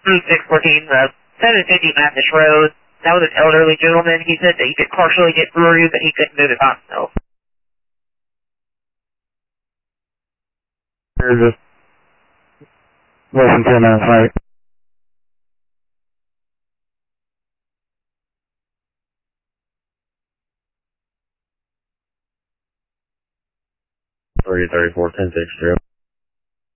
614, 750 Mathis Road. That was an elderly gentleman. He said that he could partially get through, but he couldn't move it by himself. You're just less than 10 minutes late. Three 34 10 6 0.